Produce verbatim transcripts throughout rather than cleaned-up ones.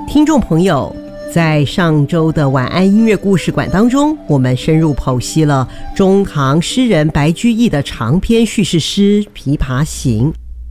听众朋友，在上周的晚安音乐故事馆当中，我们深入剖析了中唐诗人白居易的长篇叙事诗《琵琶行》。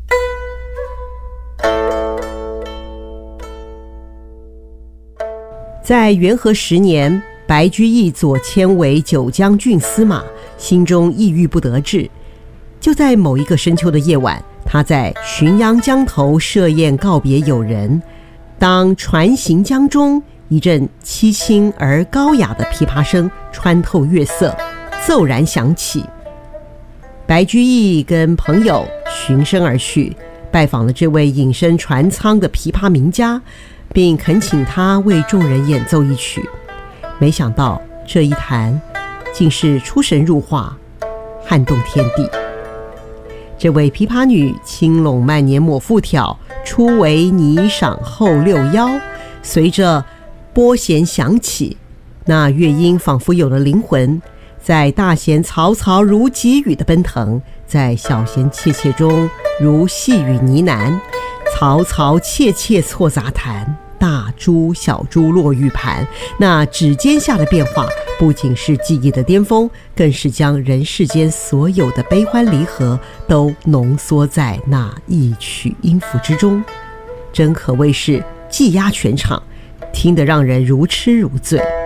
在元和十年，白居易左迁为九江郡司马，心中抑郁不得志。就在某一个深秋的夜晚，他在浔阳江头设宴告别友人。当船行江中，一阵凄清而高雅的琵琶声穿透月色，骤然响起。白居易跟朋友循声而去，拜访了这位隐身船舱的琵琶名家，并恳请他为众人演奏一曲。没想到这一弹竟是出神入化，撼动天地。这位琵琶女轻拢慢捻抹复挑，初为霓裳后六幺，随着拨弦响起，那乐音仿佛有了灵魂，在大弦嘈嘈如急雨的奔腾，在小弦切切中如细语呢喃，嘈嘈切切错杂弹，大珠小珠落玉盘。那指尖下的变化不仅是技艺的巅峰，更是将人世间所有的悲欢离合都浓缩在那一曲音符之中，真可谓是技压全场，听得让人如痴如醉。